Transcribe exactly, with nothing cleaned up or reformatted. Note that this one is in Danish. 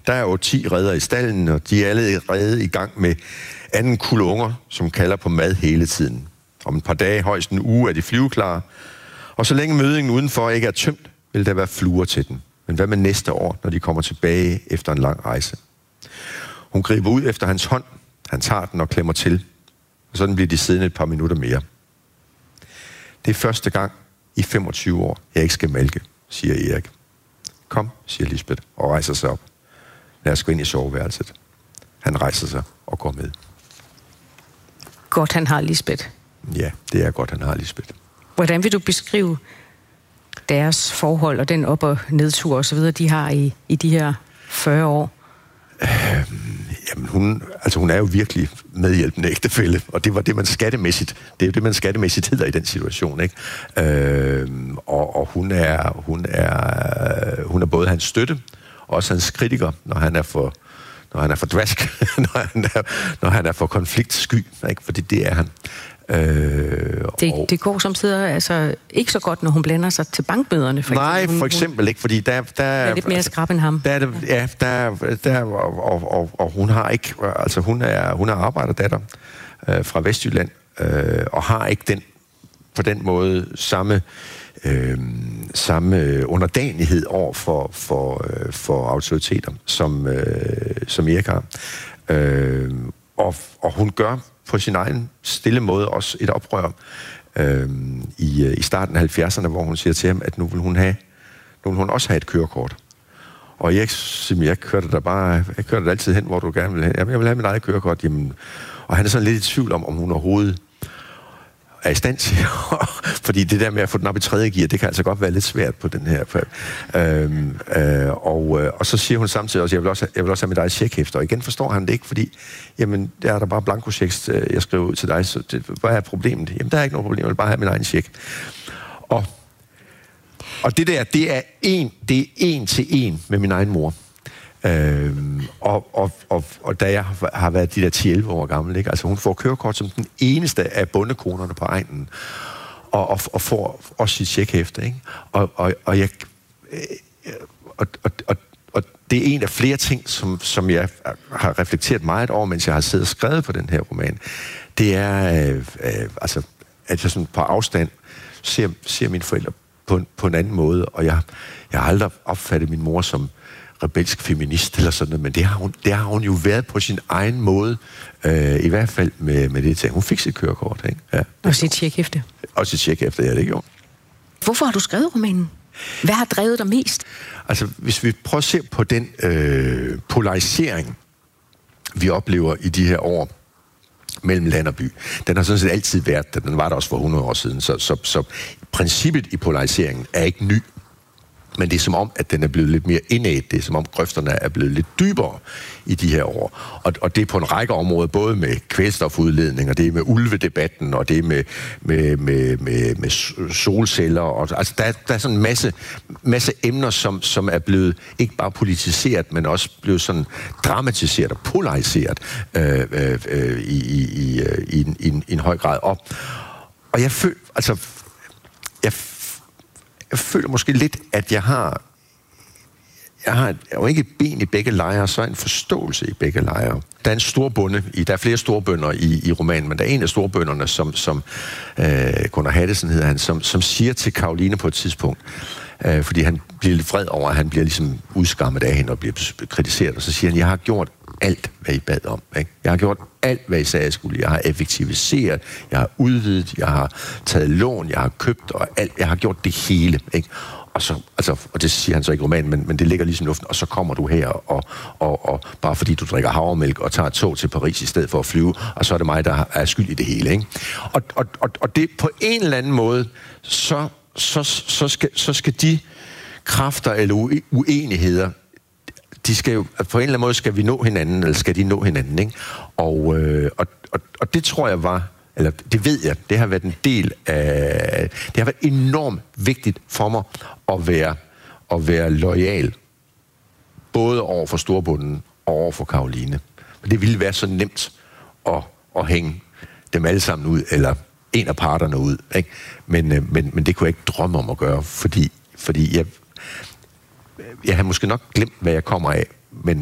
Der er otte ti redder i stallen, og de er allerede i gang med anden kulde unger, som kalder på mad hele tiden. Om et par dage, højst en uge, er de flyveklare. Og så længe mødingen udenfor ikke er tømt, vil der være fluer til den. Men hvad med næste år, når de kommer tilbage efter en lang rejse? Hun griber ud efter hans hånd. Han tager den og klemmer til. Og sådan bliver de siddende et par minutter mere. Det er første gang i femogtyve år, jeg ikke skal malke, siger Erik. Kom, siger Lisbeth og rejser sig op. Lad os gå ind i soveværelset. Han rejser sig og går med. Godt, han har Lisbeth. Ja, det er godt, han har Lisbeth. Hvordan vil du beskrive deres forhold og den op- og nedtur og så videre, de har i, i de her fyrre år? Øhm, jamen, hun, altså hun er jo virkelig medhjælpende ægtefælle, og det var det, man skattemæssigt, det er jo det, man skattemæssigt hedder i den situation, ikke? Øhm, og, og hun er, hun er, hun er både hans støtte, og også hans kritiker, når han er for, når han er for dvask, når han er, når han er for konfliktsky, ikke? Fordi det er han. Øh, det, og... det går samtidig altså ikke så godt, når hun blander sig til bankbøderne. For Nej, eksempel. for eksempel hun, ikke, fordi der, der er lidt mere altså, skrab end ham. Der er det, ja, der, der og, og, og, og hun har ikke, altså hun er, hun er arbejderdatter øh, fra Vestjylland øh, og har ikke den på den måde samme øh, samme underdanighed over for for øh, for autoriteter som øh, som Erik har. Øh, og og hun gør på sin egen stille måde også et oprør øh, i, i starten af halvfjerdserne, hvor hun siger til ham, at nu vil hun have, nu vil hun også have et kørekort. Og jeg siger, jeg kører der bare, jeg kører der altid hen, hvor du gerne vil hen. Jeg vil have mit eget kørekort. Jamen, og han er sådan lidt i tvivl om, om hun overhovedet er i stand til. Fordi det der med at få den op i tredje gear, det kan altså godt være lidt svært på den her. Øhm, øh, og, og så siger hun samtidig også, jeg vil også, jeg vil også have mit eget checkhæfter. Og igen forstår han det ikke, fordi jamen, der er der bare blankochecks, jeg skriver ud til dig, så det, hvad er problemet? Jamen, der er ikke noget problem, jeg vil bare have min egen check. Og, og det der, det er en, det er en til en med min egen mor. Øhm, og, og, og, og da jeg har været de der ti elleve år gammel, ikke? Altså hun får kørekort som den eneste af bondekonerne på egnen, og, og, og får også sit checkhæfte, ikke? Og, og, og, jeg, øh, og, og, og, og det er en af flere ting, som, som jeg har reflekteret meget over, mens jeg har siddet og skrevet på den her roman. Det er, øh, øh, altså, at jeg sådan på afstand ser, ser mine forældre på en, på en anden måde, og jeg, jeg har aldrig opfattet min mor som rebelsk feminist eller sådan noget, men det har hun, det har hun jo været på sin egen måde, øh, i hvert fald med, med det ting. Hun fik sit kørekort, ikke? Ja, og sit checkhæfte. Og sit checkhæfte, ja, det gjorde. Hvorfor har du skrevet romanen? Hvad har drevet dig mest? Altså, hvis vi prøver at se på den øh, polarisering, vi oplever i de her år mellem land og by, den har sådan set altid været der. Den var der også for hundrede år siden, så, så, så princippet i polariseringen er ikke ny. Men det er som om, at den er blevet lidt mere indædt. Det er som om, grøfterne er blevet lidt dybere i de her år. Og, og det er på en række områder, både med kvælstofudledning, og det er med ulvedebatten, og det er med, med, med, med, med solceller. Og, altså, der, er, der er sådan en masse, masse emner, som, som er blevet ikke bare politiseret, men også blevet sådan dramatiseret og polariseret øh, øh, øh, i, i, i, i, en, i, en, i en høj grad. Og, og jeg føler, altså... Jeg Jeg føler måske lidt, at jeg har, jeg har jo ikke et ben i begge lejre, så en forståelse i begge lejre. Der er en storbonde, i, der er flere storbønder i, i romanen, men der er en af storbønderne, som, som øh, Gunnar Hattesen hedder han, som, som siger til Caroline på et tidspunkt, øh, fordi han bliver lidt vred over, at han bliver ligesom udskammet af hende og bliver kritiseret, og så siger han, jeg har gjort alt, hvad I bad om. Ikke? Jeg har gjort alt, hvad I sagde, jeg skulle. Jeg har effektiviseret, jeg har udvidet, jeg har taget lån, jeg har købt, og alt. Jeg har gjort det hele. Ikke? Og, så, altså, og det siger han så ikke i romanen, men, men det ligger ligesom i luften, og så kommer du her, og, og, og bare fordi du drikker havremælk og tager et tog til Paris i stedet for at flyve, og så er det mig, der er skyld i det hele. Ikke? Og, og, og, og det på en eller anden måde, så, så, så, skal, så skal de kræfter eller uenigheder, de skal jo, på en eller anden måde skal vi nå hinanden, eller skal de nå hinanden, ikke? Og, øh, og, og, og det tror jeg var, eller det ved jeg, det har været en del af, det har været enormt vigtigt for mig at være, at være loyal, både over for storbunden og over for Caroline. Men det ville være så nemt at, at hænge dem alle sammen ud, eller en af parterne ud, ikke? Men, men, men det kunne jeg ikke drømme om at gøre, fordi, fordi jeg, jeg har måske nok glemt, hvad jeg kommer af, men